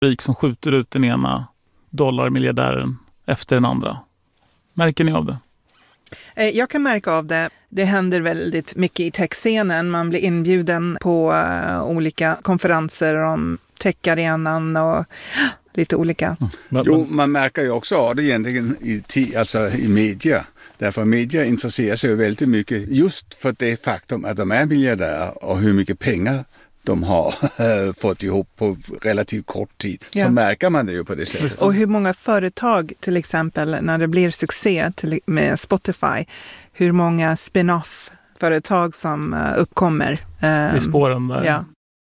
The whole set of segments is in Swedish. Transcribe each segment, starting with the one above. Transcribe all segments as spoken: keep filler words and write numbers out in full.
rik som skjuter ut den ena dollarmiljardären efter den andra. Märker ni av det? Jag kan märka av det. Det händer väldigt mycket i techscenen. Man blir inbjuden på uh, olika konferenser om techarenan och lite olika. Mm. Jo, man märker ju också av det egentligen i, alltså i media. Därför media intresserar sig ju väldigt mycket just för det faktum att de är miljardärer och hur mycket pengar de har fått ihop på relativt kort tid. Så ja. Märker man det ju på det sättet. Och hur många företag till exempel när det blir succé till, med Spotify, hur många spin-off-företag som uh, uppkommer. Um, I spåren där. Ja.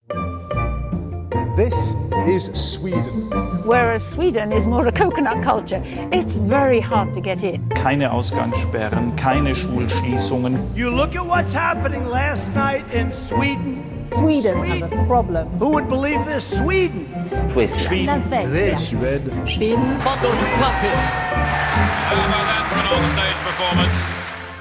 This is Sweden. Whereas Sweden is more a coconut culture. It's very hard to get in. Keine Ausgangssperren, keine Schulschließungen. You look at what's happening last night in Sweden. Sweden, Sweden. has a problem. Who would believe this? Sweden. Sweden. Las Vegas. Sweden. Sweden. How about that for an on-stage performance?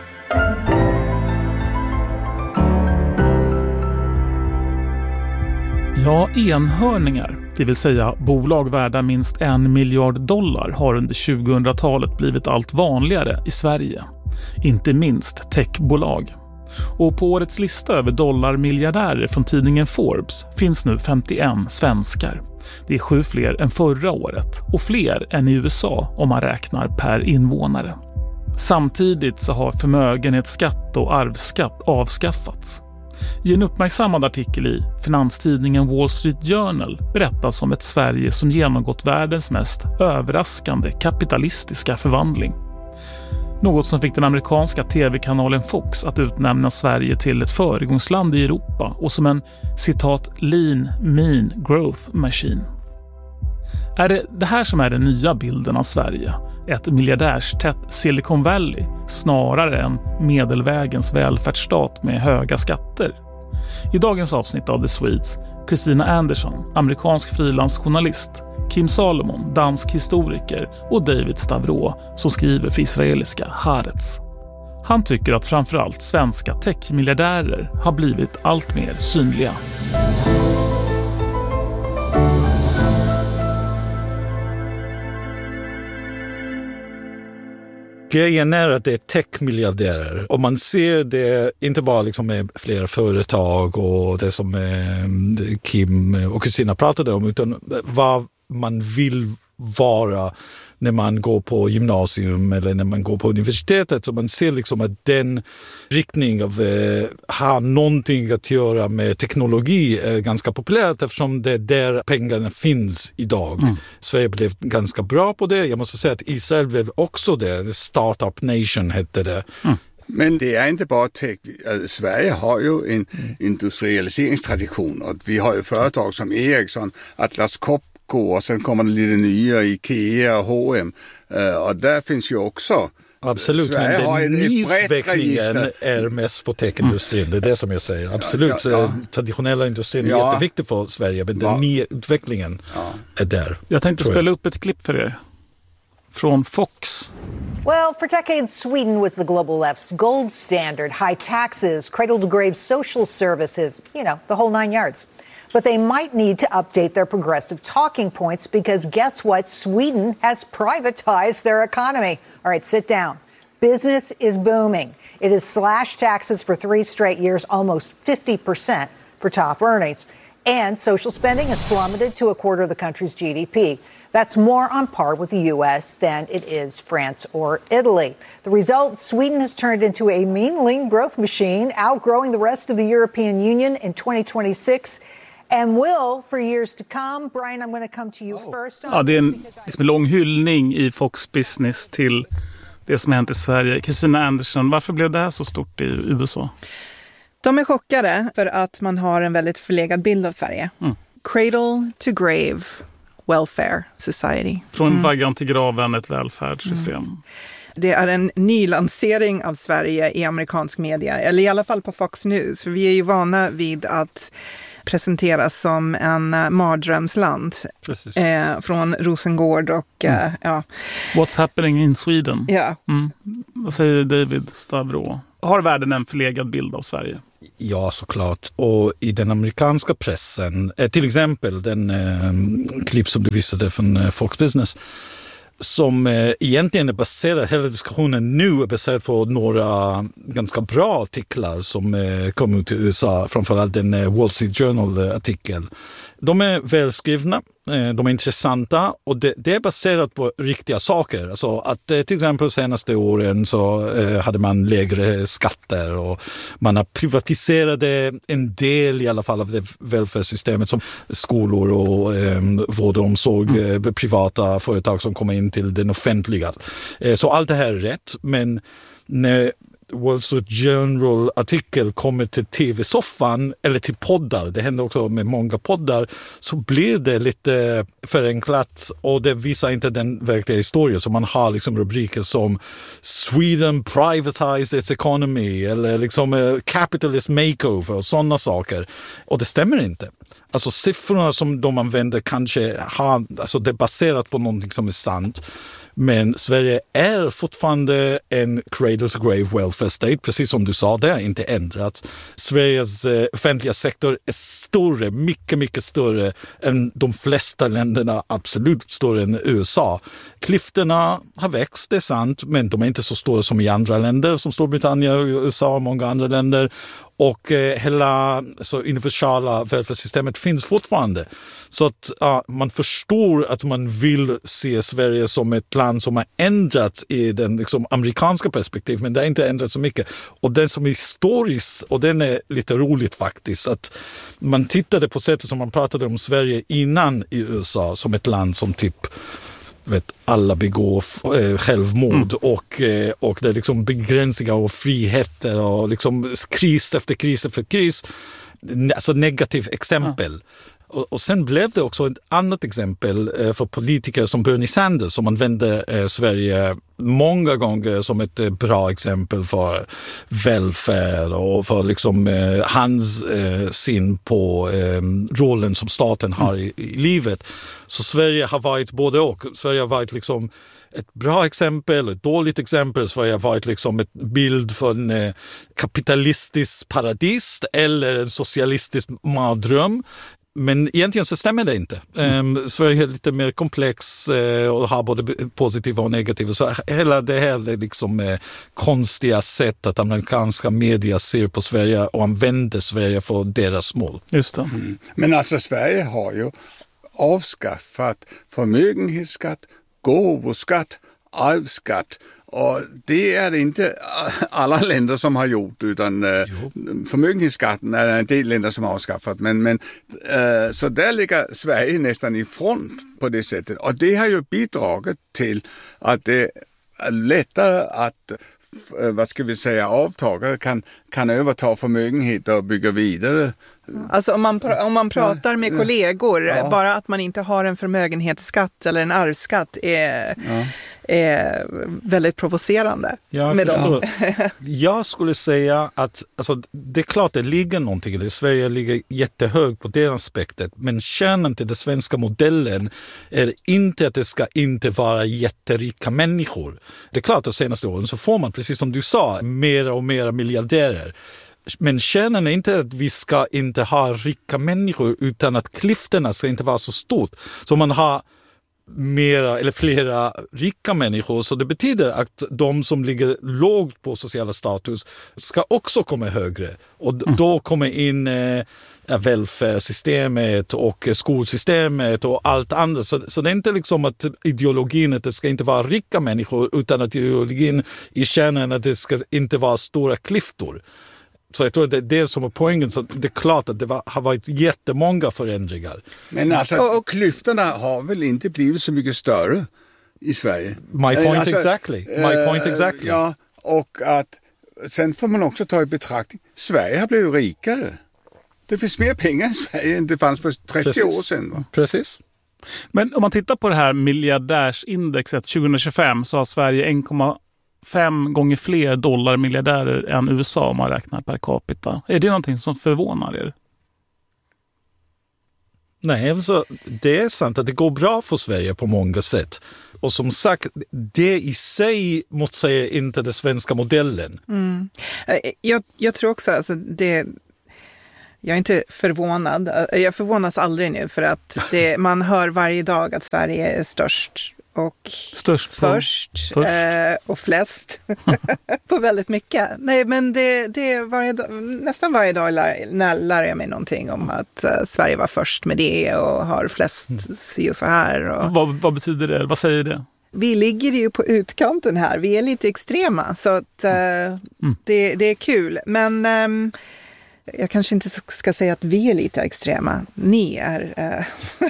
Ja, enhörningar, det vill säga bolag värda minst en miljard dollar, har under tjugohundratalet blivit allt vanligare i Sverige. Inte minst techbolag. Och på årets lista över dollarmiljardärer från tidningen Forbes finns nu femtioen svenskar. Det är sju fler än förra året och fler än i U S A om man räknar per invånare. Samtidigt så har förmögenhetsskatt och arvsskatt avskaffats. I en uppmärksammad artikel i finanstidningen Wall Street Journal berättas om ett Sverige som genomgått världens mest överraskande kapitalistiska förvandling. Något som fick den amerikanska tv-kanalen Fox att utnämna Sverige till ett föregångsland i Europa och som en, citat, lean, mean growth machine. Är det det här som är den nya bilden av Sverige? Ett miljardärstätt Silicon Valley snarare än medelvägens välfärdsstat med höga skatter? I dagens avsnitt av The Swedes, Christina Anderson, amerikansk frilansjournalist, Kim Salomon, dansk historiker och David Stavro som skriver för israeliska Haaretz. Han tycker att framförallt svenska techmiljardärer har blivit allt mer synliga. Grejen är att det är techmiljardärer och man ser det inte bara liksom med flera företag och det som Kim och Kristina pratade om, utan vad man vill vara när man går på gymnasium eller när man går på universitetet. Så man ser liksom att den riktning av eh, har någonting att göra med teknologi är ganska populärt eftersom det är där pengarna finns idag. Mm. Sverige blev ganska bra på det. Jag måste säga att Israel blev också det. Startup Nation hette det. Mm. Men det är inte bara tech. Sverige har ju en mm. industrialiseringstradition och vi har ju företag som Ericsson, Atlas Copco och sen kommer det lite nya Ikea och H och M. Uh, och där finns ju också. Absolut, Sverige men den nyutvecklingen är mest på techindustrin. Det är det som jag säger. Absolut, ja, ja, ja. Traditionella industrin är ja. jätteviktig för Sverige, men den nyutvecklingen ja. är där. Jag tänkte spela upp ett klipp för er. Från Fox. Well, for decades, Sweden was the global left's gold standard. High taxes, cradle-to-grave social services, you know, the whole nine yards. But they might need to update their progressive talking points because guess what? Sweden has privatized their economy. All right, sit down. Business is booming. It has slashed taxes for three straight years, almost fifty percent for top earnings. And social spending has plummeted to a quarter of the country's G D P. That's more on par with the U S than it is France or Italy. The result, Sweden has turned into a mean, lean growth machine, outgrowing the rest of the European Union in twenty twenty-six. And will for years to come. Brian, I'm going to come to you oh. first. Ja, det är en liksom, lång hyllning i Fox Business till det som hänt i Sverige. Christina Anderson, varför blev det här så stort i U S A? De är chockade för att man har en väldigt förlegad bild av Sverige. Mm. Cradle to grave welfare society. Från mm. vaggan till graven, ett välfärdssystem. Mm. Det är en ny lansering av Sverige i amerikansk media, eller i alla fall på Fox News. För vi är ju vana vid att presenteras som en uh, mardrömsland eh, från Rosengård och mm. uh, ja. What's happening in Sweden? Ja. Mm. Vad säger David Stavro? har världen en förlegad bild av Sverige? Ja, såklart. Och i den amerikanska pressen, till exempel den eh, klipp som du visade från eh, Fox Business, som eh, egentligen är baserad, hela diskussionen nu är baserad på några ganska bra artiklar som eh, kom ut i U S A, framförallt den eh, Wall Street Journal-artikel. De är välskrivna, eh, de är intressanta och det, det är baserat på riktiga saker. Alltså att eh, till exempel de senaste åren så eh, hade man lägre skatter och man har privatiserat en del i alla fall av det välfärdssystemet som skolor och eh, vård och omsorg, eh, privata företag som kommer in till den offentliga. Eh, så allt det här är rätt, men när Wall Street Journal-artikel kommer till tv-soffan eller till poddar, det händer också med många poddar, så blir det lite förenklat och det visar inte den verkliga historien. Så man har liksom rubriker som Sweden privatized its economy eller liksom uh, capitalist makeover och sådana saker. Och det stämmer inte. Alltså siffrorna som de använder kanske har, alltså det är baserat på någonting som är sant. Men Sverige är fortfarande en cradle to grave welfare state, precis som du sa, det har inte ändrats. Sveriges eh, offentliga sektor är större, mycket, mycket större än de flesta länderna, absolut större än U S A. Klyftorna har växt, det är sant, men de är inte så stora som i andra länder, som Storbritannien, U S A och många andra länder. Och eh, hela så universala välfärdssystemet finns fortfarande. Så att ja, man förstår att man vill se Sverige som ett land som har ändrats i den liksom, amerikanska perspektiv, men det har inte ändrats så mycket. Och den som är historisk, och den är lite roligt faktiskt, att man tittade på sättet som man pratade om Sverige innan i U S A som ett land som typ vet, alla begår eh, självmord mm. och, eh, och det är liksom begränsningar och friheter och liksom kris efter kris efter kris. Alltså negativ exempel. Ja. Och, och sen blev det också ett annat exempel eh, för politiker som Bernie Sanders som använde eh, Sverige många gånger som ett eh, bra exempel för välfärd och för liksom, eh, hans eh, syn på eh, rollen som staten har i, i livet. Så Sverige har varit både och. Sverige har varit liksom ett bra exempel, ett dåligt exempel. Sverige har varit liksom ett bild för en eh, kapitalistisk paradis eller en socialistisk mardröm. Men egentligen så stämmer det inte. Um, Sverige är lite mer komplex uh, och har både positiva och negativa. Så hela det här är liksom uh, konstiga sätt att amerikanska media ser på Sverige och använder Sverige för deras mål. Just det. Mm. Men alltså Sverige har ju avskaffat förmögenhetsskatt, gåvoskatt, arvsskatt. Och det är det inte alla länder som har gjort, utan eh, förmögenhetsskatten är en del länder som har avskaffat. Men, men, eh, så där ligger Sverige nästan i front på det sättet. Och det har ju bidragit till att det är lättare att vad ska vi säga, avtagare kan, kan överta förmögenheter och bygga vidare. Alltså om man, om man pratar med kollegor, ja. bara att man inte har en förmögenhetsskatt eller en arvsskatt är, ja. är väldigt provocerande. Ja, med dem. Jag skulle säga att alltså, det är klart det ligger någonting i det. Sverige ligger jättehögt på det aspektet, men kärnan till den svenska modellen är inte att det ska inte vara jätterika människor. Det är klart att de senaste åren så får man, precis som du sa, mer och mer miljardärer. Men kärnan är inte att vi ska inte ha rika människor, utan att klyftorna ska inte vara så stort. Så man har mera eller flera rika människor, så det betyder att de som ligger lågt på sociala status ska också komma högre. Och d- mm. då kommer in eh, välfärdssystemet och skolsystemet och allt annat. Så, så det är inte liksom att ideologin att det ska inte vara rika människor, utan att ideologin i kärnan att det ska inte vara stora klyftor. Så jag tror att det är det som är poängen. Så det är klart att det var, har varit jättemånga förändringar. Men alltså, och, och klyftorna har väl inte blivit så mycket större i Sverige? My point alltså, exactly. My point exactly. Ja, och att sen får man också ta i betraktning. Sverige har blivit rikare. Det finns mer pengar i Sverige än det fanns för trettio Precis. år sedan. Va? Precis. Men om man tittar på det här miljardärsindexet tjugo tjugofem så har Sverige en komma fem gånger fler dollarmiljardärer än U S A om man räknar per capita. Är det någonting som förvånar er? Nej, alltså, det är sant att det går bra för Sverige på många sätt. Och som sagt, det i sig motsäger inte den svenska modellen. Mm. Jag, jag tror också, alltså det, jag är inte förvånad. Jag förvånas aldrig nu för att det, man hör varje dag att Sverige är störst. Och Störst först, först. Eh, och flest på väldigt mycket. Nej, men det, det är varje dag, nästan varje dag lär, lär jag mig någonting om att uh, Sverige var först med det och har flest si och så här. Och... Vad, vad betyder det? Vad säger det? Vi ligger ju på utkanten här. Vi är lite extrema så att, uh, mm. det, det är kul. Men um, jag kanske inte ska säga att vi är lite extrema. Ni är... Uh...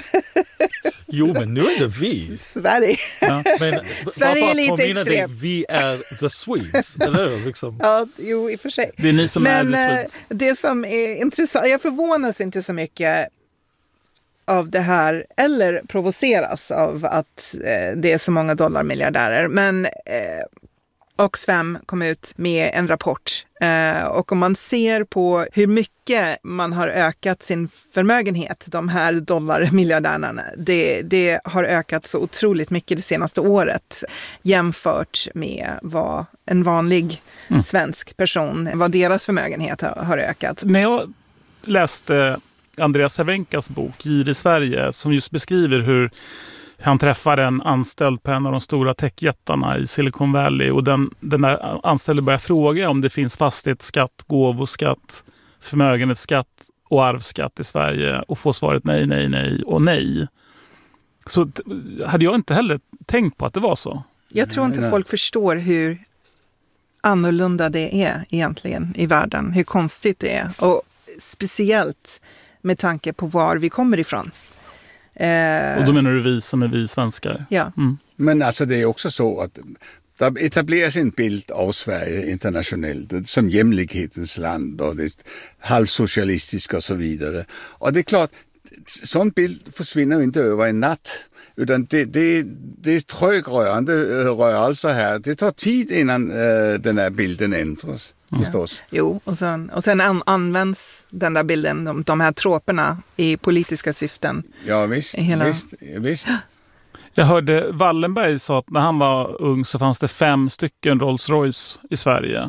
Jo, men nu är det vi. Sverige. Ja, men, Sverige är lite extrem. Vi är the Swedes, eller liksom? Ja, jo, i och för sig. Det är ni som men, är the Swedes. Men det som är intressant, jag förvånas inte så mycket av det här, eller provoceras av att eh, det är så många dollarmiljardärer. Men eh, Oxfam kom ut med en rapport eh, och om man ser på hur mycket man har ökat sin förmögenhet, de här dollarmiljardärerna, det, det har ökat så otroligt mycket det senaste året jämfört med vad en vanlig mm. svensk person, vad deras förmögenhet har, har ökat. När jag läste Andreas Cervenkas bok Gir i Sverige som just beskriver hur han träffar en anställd på en av de stora techjättarna i Silicon Valley och den, den där anställde börjar fråga om det finns fastighetsskatt, gåvoskatt, förmögenhetsskatt och arvsskatt i Sverige och får svaret nej, nej, nej och nej. Så t- hade jag inte heller tänkt på att det var så. Jag tror inte folk förstår hur annorlunda det är egentligen i världen, hur konstigt det är och speciellt med tanke på var vi kommer ifrån. Eh, och då menar du vi som är vi svenskar? Ja. Mm. Men alltså det är också så att det etableras en bild av Sverige internationellt som jämlikhetens land och det halvsocialistiska och så vidare. Och det är klart, sån bild försvinner ju inte över en natt. Utan det, det, det är trögrörande rörelser här. Det tar tid innan uh, den här bilden ändras. Förstås. Ja. Jo, och sen, och sen an, används den där bilden, de, de här troperna i politiska syften. Ja, visst. Hela... visst, visst. Jag hörde Wallenberg sa att när han var ung så fanns det fem stycken Rolls-Royce i Sverige.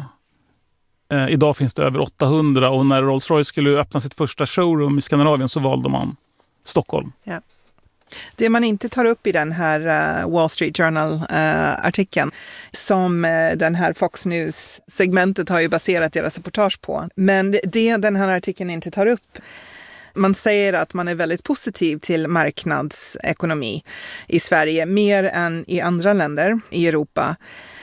Eh, idag finns det över åttahundra och när Rolls-Royce skulle öppna sitt första showroom i Skandinavien så valde man Stockholm. Ja. Det man inte tar upp i den här uh, Wall Street Journal-artikeln uh, som uh, den här Fox News-segmentet har ju baserat deras reportage på. Men det, det den här artikeln inte tar upp, man säger att man är väldigt positiv till marknadsekonomi i Sverige, mer än i andra länder i Europa.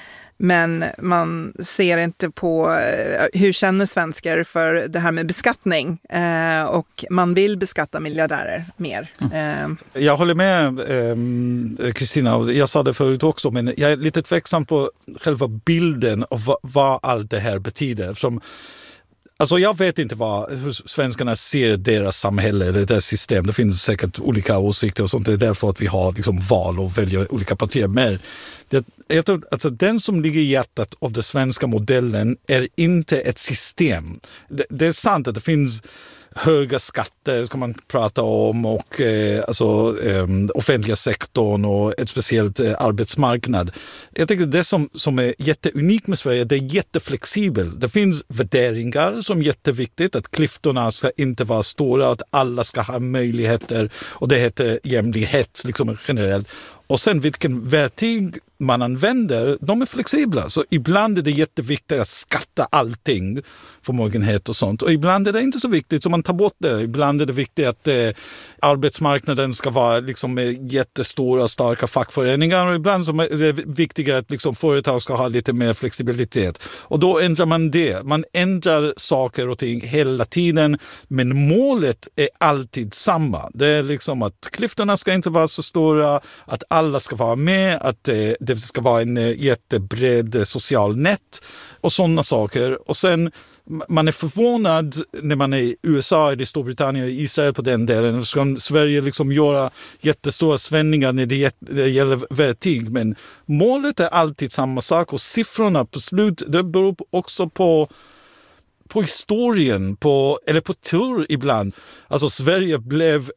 Men man ser inte på hur känner svenskar för det här med beskattning eh, och man vill beskatta miljardärer mer. Mm. Eh. Jag håller med Kristina, eh, jag sa det förut också, men jag är lite tveksam på själva bilden av vad, vad allt det här betyder. Som, alltså jag vet inte vad hur svenskarna ser deras samhälle eller deras system. Det finns säkert olika åsikter och sånt. Det är därför att vi har liksom val och väljer olika partier. Men det, jag tror, alltså, den som ligger i hjärtat av den svenska modellen är inte ett system. Det, det är sant att det finns höga skatter ska man prata om och eh, alltså, eh, offentliga sektorn och ett speciellt eh, arbetsmarknad. Jag tycker det som, som är jätteunikt med Sverige, det är jätteflexibelt. Det finns värderingar som är jätteviktigt, att klyftorna ska inte vara stora, att alla ska ha möjligheter och det heter jämlikhet liksom generellt. Och sen vilken verktyg man använder, de är flexibla. Så ibland är det jätteviktigt att skatta allting, förmögenhet och sånt. Och ibland är det inte så viktigt, så man tar bort det. Ibland är det viktigt att eh, arbetsmarknaden ska vara liksom, med jättestora och starka fackföreningar. Och ibland så är det viktigare att liksom, företag ska ha lite mer flexibilitet. Och då ändrar man det. Man ändrar saker och ting hela tiden. Men målet är alltid samma. Det är liksom att klyftorna ska inte vara så stora, att alla ska vara med, att eh, det ska vara en eh, jättebred social nät och sådana saker. Och sen man är förvånad när man är i U S A, eller Storbritannien och Israel på den delen. Ska Sverige liksom göra jättestora svängningar när det, det gäller verktyg. Men målet är alltid samma sak och siffrorna på slut, det beror också på på historien, på, eller på tur ibland. Alltså Sverige blev ett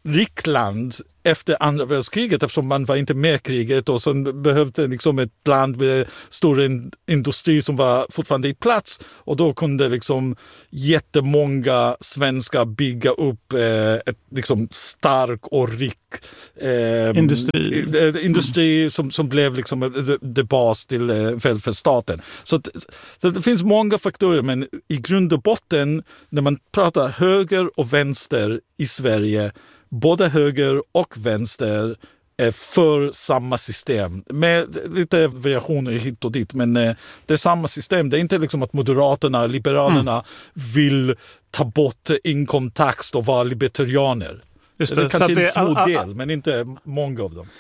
riktland efter andra världskriget, eftersom man var inte med kriget och sen behövde liksom ett land med stor industri som var fortfarande i plats, och då kunde liksom jättemånga svenskar bygga upp eh, ett liksom stark och rik eh, industri, eh, industri mm. som, som blev liksom det bas till eh, välfärdsstaten. Så, så det finns många faktorer, men i grund och botten när man pratar höger och vänster i Sverige, både höger och vänster är för samma system. Med lite variationer hit och dit, men det är samma system. Det är inte liksom att Moderaterna, Liberalerna mm. vill ta bort inkomsttax och vara libertarianer. Just det, det kanske är en små del, men inte många av dem.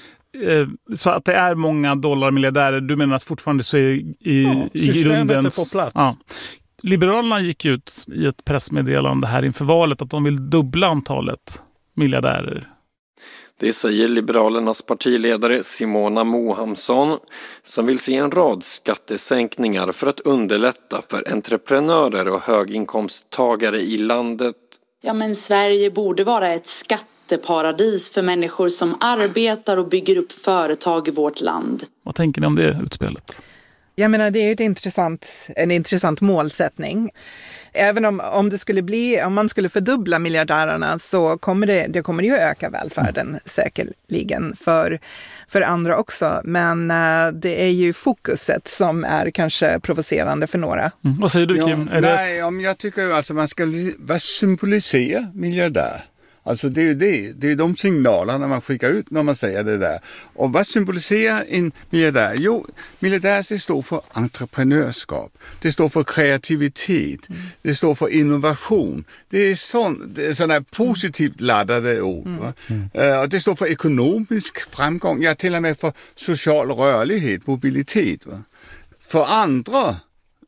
Så att det är många dollarmiljardärer, du menar att fortfarande så är i, ja, i grunden... är på plats. Ja. Liberalerna gick ut i ett pressmeddelande här inför valet att de vill dubbla antalet miljardärer. Det säger Liberalernas partiledare Simona Mohamsson, som vill se en rad skattesänkningar för att underlätta för entreprenörer och höginkomsttagare i landet. Ja, men Sverige borde vara ett skatteparadis för människor som arbetar och bygger upp företag i vårt land. Vad tänker ni om det utspelet? Jag menar, det är ju ett intressant, en intressant målsättning. Även om, om det skulle bli, om man skulle fördubbla miljardärerna, så kommer det, det kommer ju öka välfärden mm. säkerligen för, för andra också. Men uh, det är ju fokuset som är kanske provocerande för några. Mm. Vad säger du, Kim? Ja, är nej, det... om jag tycker alltså man ska vad symbolisera miljardär. Alltså det är ju det, det är de signalerna man skickar ut när man säger det där. Och vad symboliserar en miljardär? Jo, miljardär, det står för entreprenörskap. Det står för kreativitet. Mm. Det står för innovation. Det är sådana positivt laddade ord. Mm. Mm. Uh, och det står för ekonomisk framgång. Ja, till och med för social rörlighet, mobilitet. Va? För andra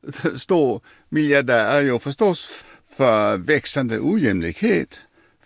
står miljardärer ju förstås för växande ojämlikhet,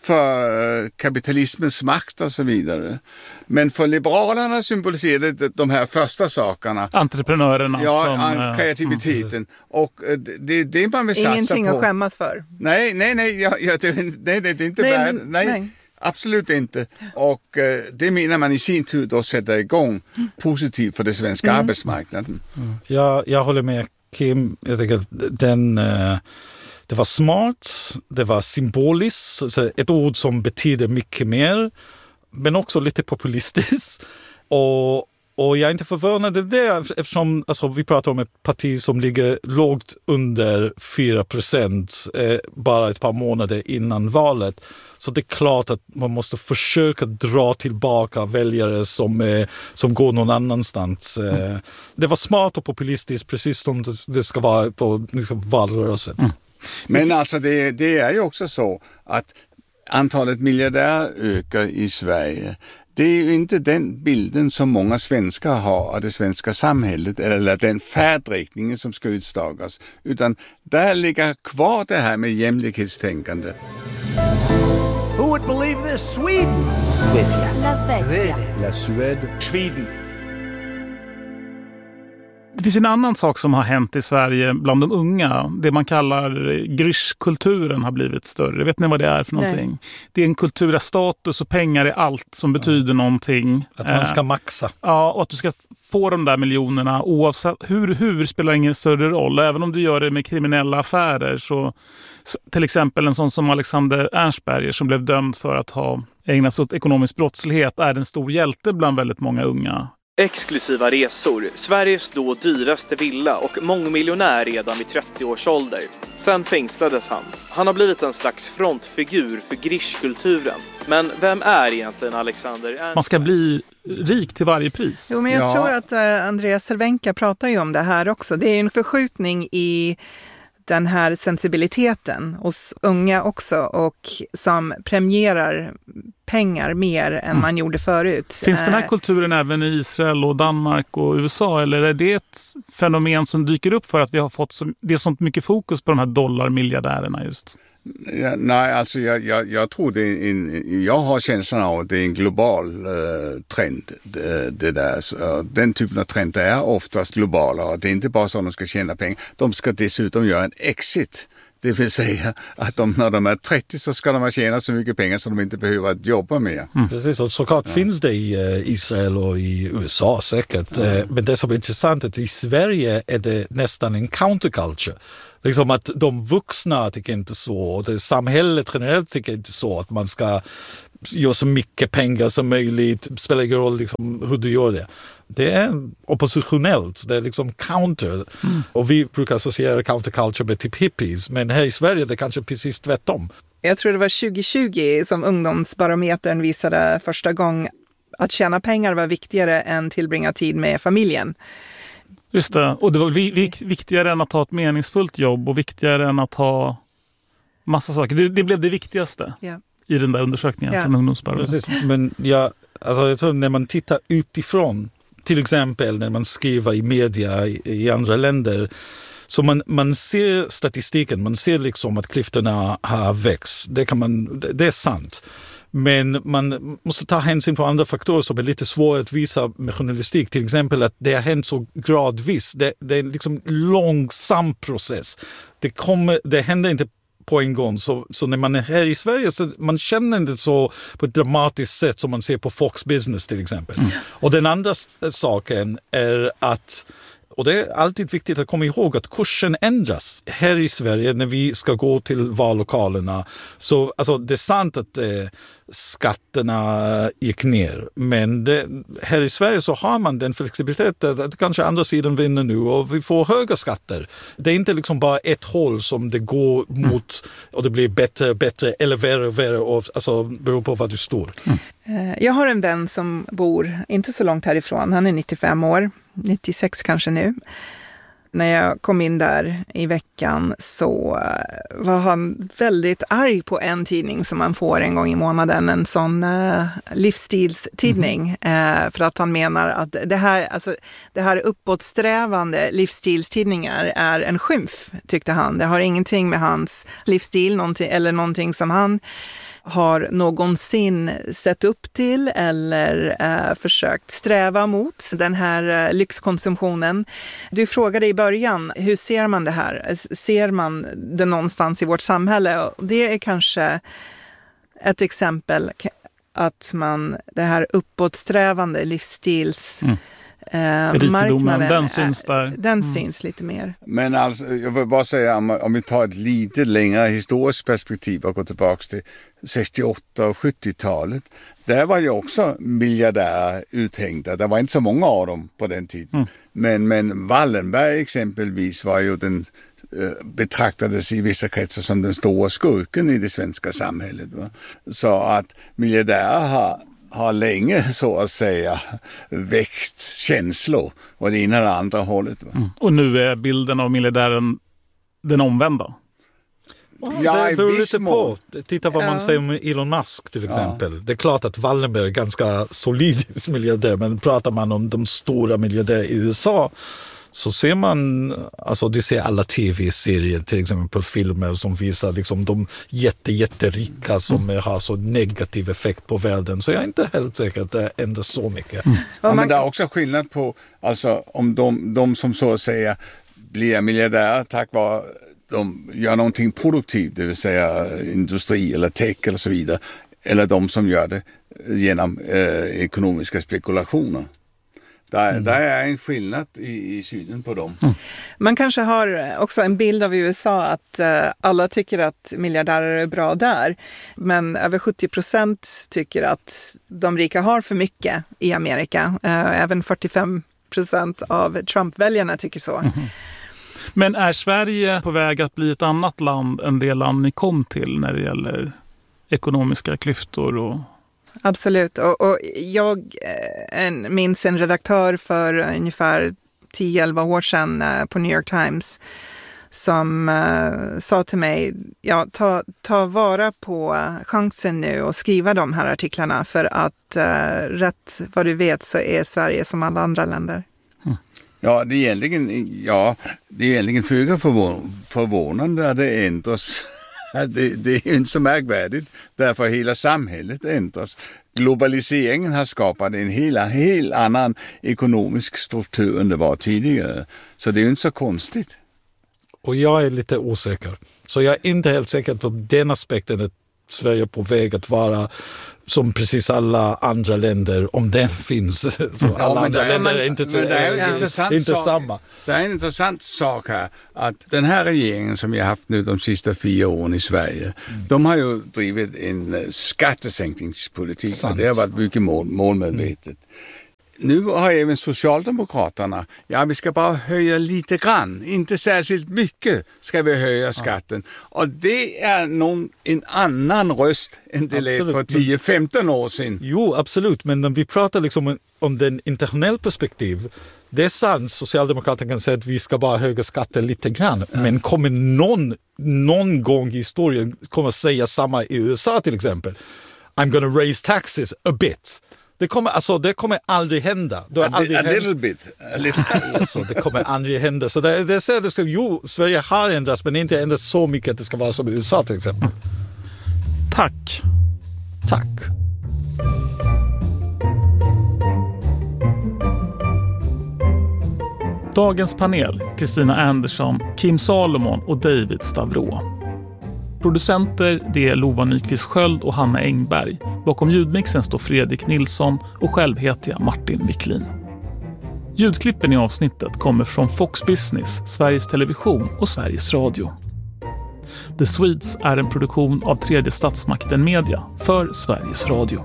för kapitalismens makt och så vidare. Men för liberalerna symboliserar det de här första sakerna. Entreprenörerna. Ja, som, kreativiteten. Mm. Och det är det man vill satsa på. Ingenting att skämmas för. Nej, nej, nej. Ja, ja, det, nej, det är inte nej, värd. Nej, nej, absolut inte. Och eh, det menar man i sin tur då sätter igång positivt för den svenska mm. arbetsmarknaden. Mm. Jag, jag håller med Kim. Jag tycker att den... Uh, Det var smart, det var symboliskt, ett ord som betyder mycket mer, men också lite populistiskt. Och, och jag är inte förvånad över det, eftersom alltså, vi pratar om ett parti som ligger lågt under fyra procent eh, bara ett par månader innan valet. Så det är klart att man måste försöka dra tillbaka väljare som, eh, som går någon annanstans. Eh, det var smart och populistiskt, precis som det ska vara på liksom, valrörelsen. Mm. Men alltså det, det är ju också så att antalet miljardärer ökar i Sverige. Det är ju inte den bilden som många svenskar har av det svenska samhället eller den färdriktningen som ska utstakas, utan där ligger kvar det här med jämlikhetstänkande. Who would believe this? Sweden! La Svezia. La Suède. Sweden. Det finns en annan sak som har hänt i Sverige bland de unga. Det man kallar grischkulturen har blivit större. Vet ni vad det är för någonting? Nej. Det är en kultur där status och pengar är allt som betyder ja. någonting. Att man ska maxa. Ja, och att du ska få de där miljonerna oavsett hur, hur spelar ingen större roll. Även om du gör det med kriminella affärer så, så till exempel en sån som Alexander Ernstberger som blev dömd för att ha ägnat sig åt ekonomisk brottslighet är en stor hjälte bland väldigt många unga. Exklusiva resor, Sveriges då dyraste villa och mångmiljonär redan vid trettio års ålder. Sen fängslades han. Han har blivit en slags frontfigur för grischkulturen. Men vem är egentligen Alexander Ernstberg? Man ska bli rik till varje pris. Jo, men jag ja. tror att uh, Andreas Cervenka pratar ju om det här också. Det är en förskjutning i den här sensibiliteten hos unga också och som premierar pengar mer än mm. man gjorde förut. Finns den här kulturen även i Israel och Danmark och U S A, eller är det ett fenomen som dyker upp för att vi har fått så, det är så mycket fokus på de här dollarmiljardärerna just? Ja, nej, alltså jag, jag, jag tror det är en, jag har känslan av att det är en global uh, trend det, det där. Så, den typen av trend är oftast globala och det är inte bara så att de ska tjäna pengar. De ska dessutom göra en exit Det vill säga att de, när de är trettio så ska de ha tjänat så mycket pengar så de inte behöver att jobba mer. Mm. Precis, och såklart ja. finns det i uh, Israel och i U S A säkert. Mm. Uh, men det som är intressant är att i Sverige är det nästan en counterculture. Liksom att de vuxna tycker inte så, och det samhället generellt tycker inte så, att man ska göra så mycket pengar som möjligt, spelar ingen roll liksom hur du gör det. Det är oppositionellt, det är liksom counter. Mm. Och vi brukar associera counterculture med typ hippies, men här i Sverige är det kanske precis tvärtom. Jag tror det var tjugo tjugo som ungdomsbarometern visade första gången att tjäna pengar var viktigare än tillbringa tid med familjen. Just det, och det var viktigare än att ha ett meningsfullt jobb och viktigare än att ha massa saker. Det, det blev det viktigaste yeah. i den där undersökningen yeah. från ungdomsbarometern. Men ja, alltså jag tror när man tittar utifrån, till exempel när man skriver i media i, i andra länder, så man, man ser statistiken, man ser liksom att klyftorna har växt. Det, kan man, det, det är sant. Men man måste ta hänsyn på andra faktorer som är lite svåra att visa med journalistik. Till exempel att det har hänt så gradvis. Det, det är en liksom långsam process. Det, kommer, det händer inte på en gång. Så, så när man är här i Sverige så man känner inte så på ett dramatiskt sätt som man ser på Fox Business till exempel. Mm. Och den andra saken är att, och det är alltid viktigt att komma ihåg att kursen ändras. Här i Sverige när vi ska gå till vallokalerna, så alltså, det är sant att eh, skatterna gick ner. Men det, här i Sverige så har man den flexibiliteten att kanske andra sidan vinner nu och vi får höga skatter. Det är inte liksom bara ett håll som det går mot och det blir bättre och bättre eller värre och värre. Och, alltså, beror på vad du står. Mm. Jag har en vän som bor inte så långt härifrån. Han är nittiofem år. nittiosex kanske nu. När jag kom in där i veckan så var han väldigt arg på en tidning som man får en gång i månaden, en sån uh, livsstilstidning. Mm. Uh, för att han menar att det här, alltså, det här uppåtsträvande livsstilstidningar är en skymf, tyckte han. Det har ingenting med hans livsstil någonting, eller någonting som han har någonsin sett upp till eller eh, försökt sträva mot den här eh, lyxkonsumtionen. Du frågade i början, hur ser man det här? Ser man det någonstans i vårt samhälle? Och det är kanske ett exempel att man, det här uppåtsträvande livsstils... Mm. Eh, marknaden, den syns där. Den mm. syns lite mer. Men alltså, jag vill bara säga om, om vi tar ett lite längre historiskt perspektiv och går tillbaka till sextioåtta- och sjuttiotalet. Där var ju också miljardärer uthängda. Det var inte så många av dem på den tiden. Mm. Men, men Wallenberg exempelvis var ju den eh, betraktades i vissa kretsar som den stora skurken i det svenska samhället. Va? Så att miljardärer har har länge så att säga växt känslor och det ena eller andra hållet. Va? Mm. Och nu är bilden av miljardären den omvända. Ja, det beror lite på. Titta vad man ja. säger om Elon Musk till exempel. Ja. Det är klart att Wallenberg är ganska solid miljardär, men pratar man om de stora miljardärer i U S A så ser man, alltså du ser alla tv-serier till exempel, filmer som visar liksom de jätte, jätterika som mm. har så negativ effekt på världen. Så jag är inte helt säker att det ändrar så mycket. Mm. Ja, men det är också skillnad på, alltså om de, de som så att säga blir miljardärer tack vare de gör någonting produktivt, det vill säga industri eller tech eller så vidare, eller de som gör det genom eh, ekonomiska spekulationer. Där, mm. där är en skillnad i, i synen på dem. Mm. Man kanske har också en bild av U S A att uh, alla tycker att miljardärer är bra där. Men över sjuttio procent tycker att de rika har för mycket i Amerika. Uh, även fyrtiofem procent av Trump-väljarna tycker så. Mm. Men är Sverige på väg att bli ett annat land än det land ni kom till när det gäller ekonomiska klyftor och... Absolut, och, och jag en, minns en redaktör för ungefär tio elva år sedan uh, på New York Times som uh, sa till mig, ja, ta, ta vara på uh, chansen nu och skriva de här artiklarna för att uh, rätt vad du vet så är Sverige som alla andra länder. Mm. Ja, det är egentligen, ja, det är egentligen föga förvån, förvånande att det ändras. Det, det är inte så märkvärdigt, därför hela samhället ändras. Globaliseringen har skapat en hela, helt annan ekonomisk struktur än det var tidigare. Så det är ju inte så konstigt. och jag är lite osäker. Så jag är inte helt säker på den aspekten att Sverige är på väg att vara som precis alla andra länder, om den finns. Så alla ja, andra är, länder men, är inte, men det är är, intressant inte sak, samma. Det är en intressant sak här, att den här regeringen som vi har haft nu de sista fyra åren i Sverige, mm. de har ju drivit en skattesänkningspolitik. Sant. Och det har varit mycket mål, målmedvetet. Mm. Nu har även Socialdemokraterna, ja vi ska bara höja lite grann, inte särskilt mycket ska vi höja skatten. Ja. Och det är någon, en annan röst än det lät för tio femton år sedan. Jo, absolut, men när vi pratar liksom om den internationella perspektiv, det är sant, Socialdemokraterna kan säga att vi ska bara höja skatten lite grann, ja. Men kommer någon, någon gång i historien kommer säga samma i U S A till exempel, I'm gonna raise taxes a bit. Det kommer, alltså, det kommer aldrig hända. Det a, aldrig a hända. little bit. A little. Alltså, det kommer aldrig hända. Så det, det är så, jo, Sverige har ändrats, men inte ändrats så mycket att det ska vara som i U S A till exempel. Tack. Tack. Dagens panel, Kristina Andersson, Kim Salomon och David Stavro. Producenter det är Lova Nyqvist Sköld och Hanna Engberg. Bakom ljudmixen står Fredrik Nilsson och själv heter jag Martin Wiklin. Ljudklippen i avsnittet kommer från Fox Business, Sveriges Television och Sveriges Radio. The Swedes är en produktion av Tredje Statsmakten Media för Sveriges Radio.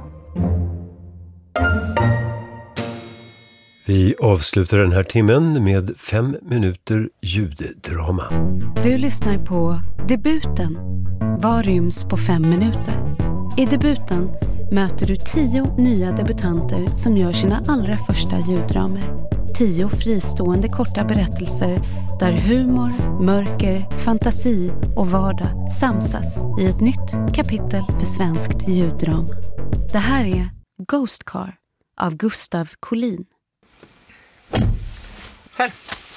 Vi avslutar den här timmen med fem minuter ljuddrama. Du lyssnar på Debuten. Vad ryms på fem minuter? I Debuten möter du tio nya debutanter som gör sina allra första ljuddramer. Tio fristående korta berättelser där humor, mörker, fantasi och vardag samsas i ett nytt kapitel för svenskt ljuddrama. Det här är Ghost Car av Gustav Collin. Här.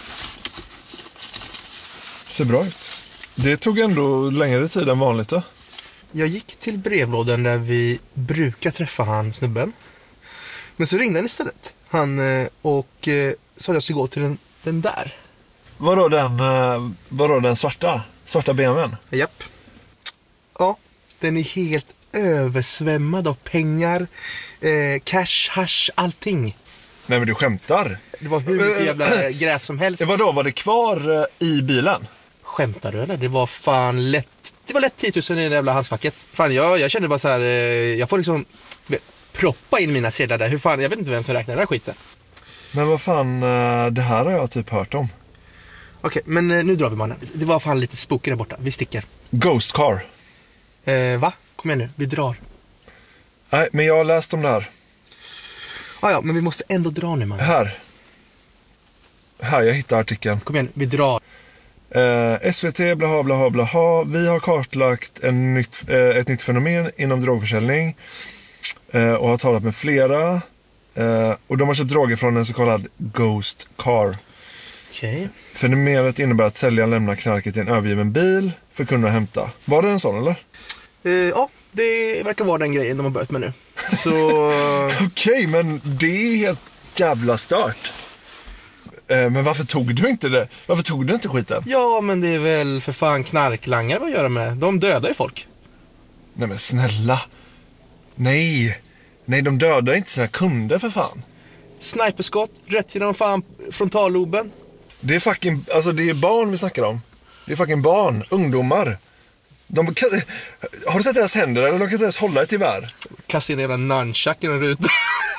Ser bra ut. Det tog ändå längre tid än vanligt då. Jag gick till brevlådan där vi brukar träffa han snubben. Men så ringde han istället. Han och sa att jag skulle gå till den, den där. Vadå den, vadå den svarta? Svarta B M W:n? Japp. Ja, den är helt översvämmad av pengar, eh, cash, hash, allting. Nej men du skämtar. Det var hur mycket jävla gräs som helst. Vadå, var det kvar i bilen? Skämtar du eller? Det var fan lätt. Det var lätt tio tusen i det jävla handskfacket. Fan, jag, jag kände bara så här. Jag får liksom proppa in mina sedlar där. Hur fan, jag vet inte vem som räknar den här skiten. Men vad fan, det här har jag typ hört om. Okej, men nu drar vi mannen. Det var fan lite spooky där borta. Vi sticker. Ghost car. Eh, va? Kom igen nu, vi drar. Nej, men jag har läst om det här. Ah, ja, men vi måste ändå dra nu, man. Här. Här, jag hittar artikeln. Kom igen, vi drar. Eh, S V T, blaha, blaha, blaha. Vi har kartlagt en nytt, eh, ett nytt fenomen inom drogförsäljning. Eh, och har talat med flera. Eh, och de har köpt droger från en så kallad Ghost Car. Okej. Okay. Fenomenet innebär att säljaren lämnar knarket i en övergiven bil för att kunna hämta. Var det en sån, eller? Eh, ja, det verkar vara den grejen de har börjat med nu. Så... Okej, okay, men det är helt jävla stört. Eh, men varför tog du inte det? Varför tog du inte skiten? Ja, men det är väl för fan knarklangare att göra med. De dödar ju folk. Nej men snälla. Nej. Nej, de dödar inte sina kunder för fan. Sniperskott, rätt till de fan frontalloben. Det är fucking, alltså det är barn vi snackar om. Det är fucking barn, ungdomar. De kan, har du sett deras händer eller de kan inte ens hålla ett gevär? Kasta in en nunchuck i en ruta.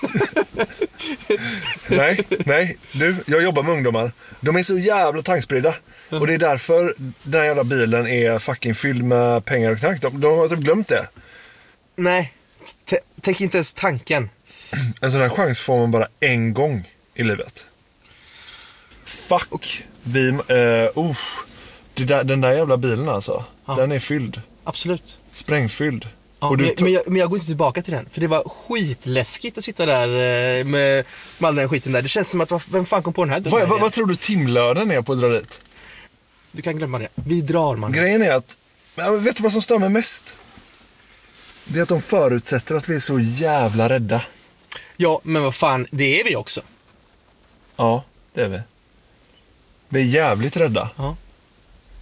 Nej, nej, du, jag jobbar med ungdomar. De är så jävla tankspridda. Och det är därför den här jävla bilen är fucking fylld med pengar och knark. De, de har typ glömt det. Nej, t- tänk inte ens tanken. En sån här chans får man bara en gång i livet. Fuck. Vi, uh, uh, det där, den där jävla bilen alltså. Ja. Den är fylld. Absolut. Sprängfylld. Ja, och du men, to- men, jag, men jag går inte tillbaka till den. För det var skitläskigt att sitta där med, med all den skiten där. Det känns som att, vem fan kom på den här? Vad, vad, vad tror du timlönen är på att dra dit? Du kan glömma det. Vi drar, man. Grejen är att, vet du vad som stör mig mest? Det är att de förutsätter att vi är så jävla rädda. Ja, men vad fan, det är vi också. Ja, det är vi. Vi är jävligt rädda. Ja.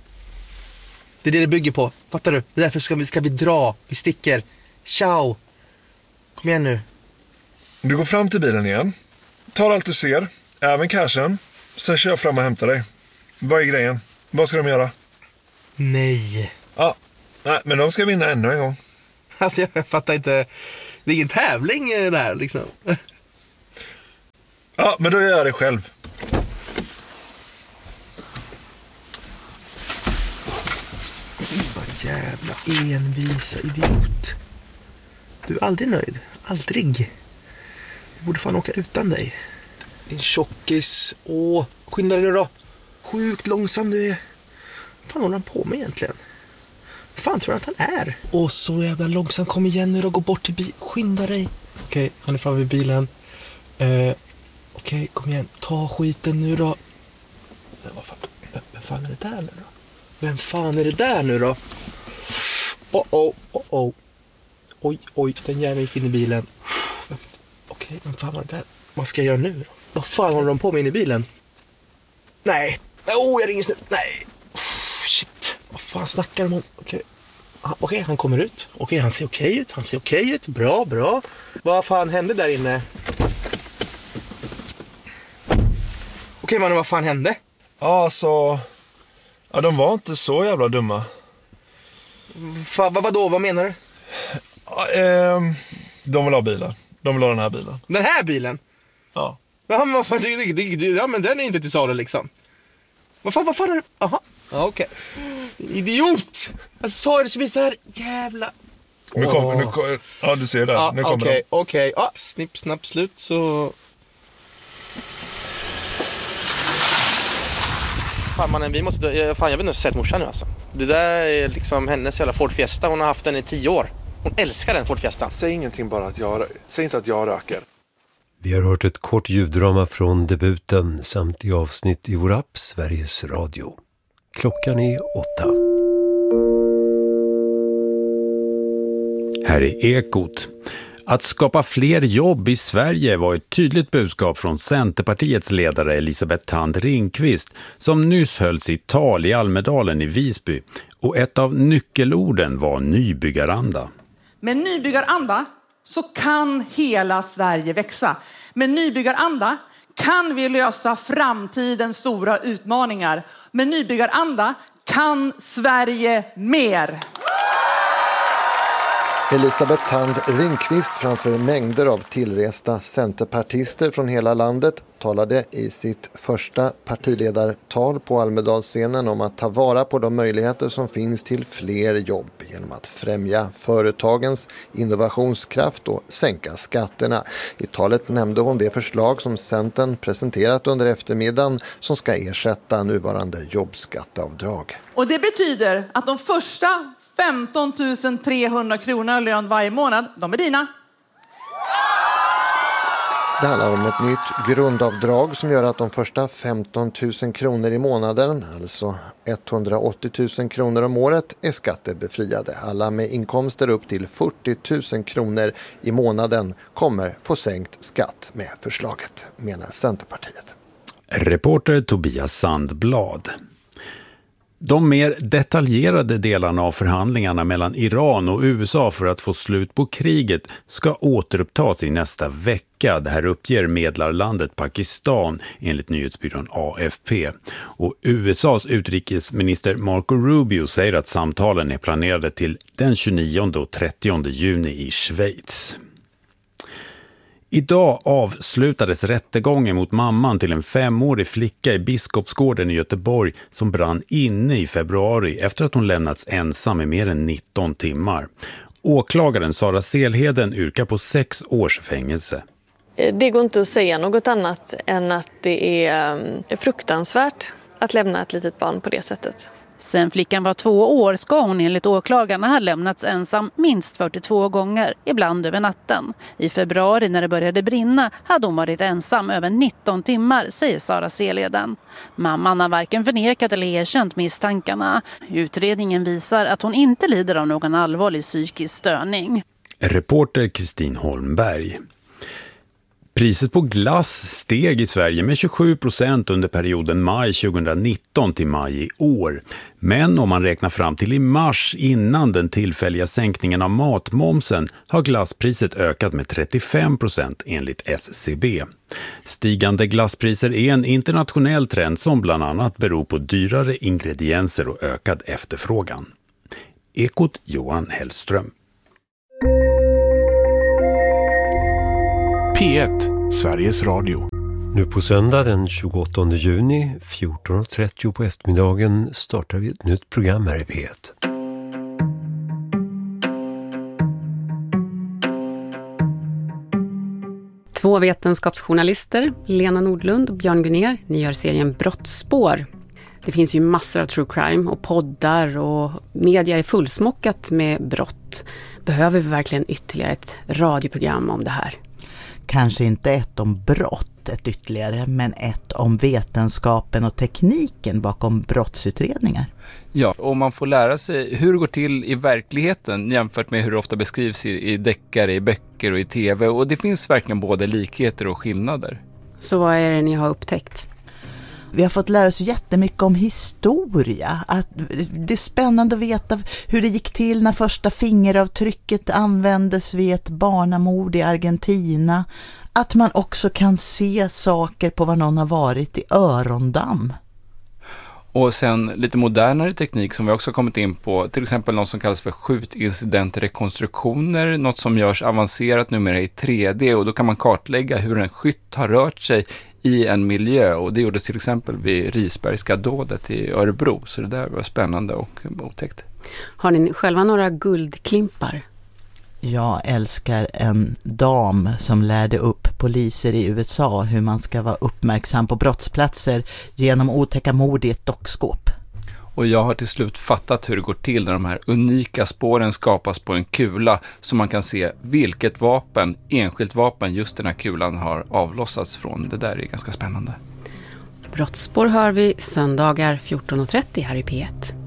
Det är det det bygger på. Fattar du? Därför ska vi, ska vi dra. Vi sticker. Ciao. Kom igen nu. Du går fram till bilen igen. Tar allt du ser. Även cashen. Sen kör jag fram och hämtar dig. Vad är grejen? Vad ska de göra? Nej. Ja, nej, men de ska vinna ännu en gång. Alltså jag fattar inte. Det är ingen tävling där liksom. Ja, men då gör jag det själv. Vad jävla envisa idiot. Du är aldrig nöjd. Aldrig. Jag borde fan åka utan dig. Din tjockis. Åh, skynda dig nu då. Sjukt långsam du är. Vad fan håller han på med egentligen? Vad fan tror du att han är? Åh, så jävla långsam. Kom igen nu då. Gå bort till bilen. Skynda dig. Okej, okay, han är framme vid bilen. Eh, Okej, okay, kom igen. Ta skiten nu då. Men vad fan, vem, vem fan är det där nu då? Vem fan är det där nu då? Oh, oh, oh, oh. Oj, oj, den jäveln gick in i bilen. Okej, okay, vem fan var det där? Vad ska jag göra nu då? Vad fan håller de på med in i bilen? Nej. Oh, jag ringer snabbt. Nej. Shit. Vad fan snackar de om? Okej. Okay. Okej, okay, han kommer ut. Okej, okay, han ser okej okay ut. Han ser okej okay ut. Bra, bra. Vad fan hände där inne? Okej, okay, mannen, vad fan hände? Ja, så... Ja, de var inte så jävla dumma. Fa, vad, vadå? Vad menar du? Ja, eh, de vill ha bilen. De vill ha den här bilen. Den här bilen? Ja. Ja, men vad fan, det, det, det, ja, men den är inte till salu liksom. Vad fan, vad fan är det? Aha. Ja, okej. Okay. Idiot! Alltså, sa det så blir så här jävla... Nu kommer, nu kommer, ja, du ser det. Ja, nu kommer okej, de. okej. Ja, snipp, snapp, slut, så... Fan, mannen, vi måste... Fan, jag vet inte, sett morsan nu alltså. Det där är liksom hennes jävla Ford Fiesta. Hon har haft den i tio år. Hon älskar den Ford Fiesta. Säg ingenting bara att jag... Säg inte att jag röker. Vi har hört ett kort ljuddrama från debuten samt i avsnitt i vår app Sveriges Radio. Klockan är åtta. Här är Ekot. Att skapa fler jobb i Sverige var ett tydligt budskap från Centerpartiets ledare Elisabeth Thand Ringqvist som nyss höll sitt tal i Almedalen i Visby. Och ett av nyckelorden var nybyggaranda. Med nybyggaranda så kan hela Sverige växa. Med nybyggaranda kan vi lösa framtidens stora utmaningar. Med nybyggaranda kan Sverige mer. Elisabeth Thand Ringqvist framför mängder av tillresta centerpartister från hela landet talade i sitt första partiledartal på Almedalsscenen om att ta vara på de möjligheter som finns till fler jobb genom att främja företagens innovationskraft och sänka skatterna. I talet nämnde hon det förslag som Centern presenterat under eftermiddagen som ska ersätta nuvarande jobbskatteavdrag. Och det betyder att de första femton tusen trehundra kronor lön varje månad, de är dina. Det handlar om ett nytt grundavdrag som gör att de första femton tusen kronor i månaden, alltså etthundraåttio tusen kronor om året, är skattebefriade. Alla med inkomster upp till fyrtio tusen kronor i månaden kommer få sänkt skatt med förslaget, menar Centerpartiet. Reporter Tobias Sandblad. De mer detaljerade delarna av förhandlingarna mellan Iran och U S A för att få slut på kriget ska återupptas i nästa vecka. Det här uppger medlarlandet Pakistan enligt nyhetsbyrån A F P. Och U S As utrikesminister Marco Rubio säger att samtalen är planerade till den tjugonionde och trettionde juni i Schweiz. Idag avslutades rättegången mot mamman till en femårig flicka i Biskopsgården i Göteborg som brann inne i februari efter att hon lämnats ensam i mer än nitton timmar. Åklagaren Sara Selheden yrkar på sex års fängelse. Det går inte att säga något annat än att det är fruktansvärt att lämna ett litet barn på det sättet. Sen flickan var två år ska hon enligt åklagarna ha lämnats ensam minst fyrtiotvå gånger, ibland över natten. I februari när det började brinna hade hon varit ensam över nitton timmar, säger Sara Seleden. Mamman har varken förnekat eller erkänt misstankarna. Utredningen visar att hon inte lider av någon allvarlig psykisk störning. Reporter Kristin Holmberg. Priset på glass steg i Sverige med tjugosju procent under perioden maj tjugonitton till maj i år. Men om man räknar fram till i mars innan den tillfälliga sänkningen av matmomsen har glasspriset ökat med trettiofem procent enligt S C B. Stigande glasspriser är en internationell trend som bland annat beror på dyrare ingredienser och ökad efterfrågan. Ekot Johan Hellström. P ett, Sveriges Radio. Nu på söndag den tjugoåttonde juni, fjorton trettio på eftermiddagen, startar vi ett nytt program här i P ett. Två vetenskapsjournalister, Lena Nordlund och Björn Gunnér, ni gör serien Brottsspår. Det finns ju massor av true crime och poddar och media är fullsmockat med brott. Behöver vi verkligen ytterligare ett radioprogram om det här? Kanske inte ett om brott, ett ytterligare, men ett om vetenskapen och tekniken bakom brottsutredningar. Ja, och man får lära sig hur det går till i verkligheten jämfört med hur det ofta beskrivs i, i deckare, i böcker och i tv. Och det finns verkligen både likheter och skillnader. Så vad är det ni har upptäckt? Vi har fått lära oss jättemycket om historia. Att det är spännande att veta hur det gick till när första fingeravtrycket användes vid ett barnamord i Argentina. Att man också kan se saker på vad någon har varit i örondamm. Och sen lite modernare teknik som vi också kommit in på, till exempel något som kallas för skjutincidentrekonstruktioner, något som görs avancerat numera i tre D, och då kan man kartlägga hur en skytt har rört sig i en miljö, och det gjordes till exempel vid Risbergska dådet i Örebro, så det där var spännande och otäckt. Har ni själva några guldklimpar? Jag älskar en dam som lärde upp poliser i U S A hur man ska vara uppmärksam på brottsplatser genom otäcka mord i ett dockskåp. Och jag har till slut fattat hur det går till när de här unika spåren skapas på en kula, så man kan se vilket vapen, enskilt vapen just den här kulan har avlossats från. Det där är ganska spännande. Brottsspår hör vi söndagar fjorton trettio här i P ett.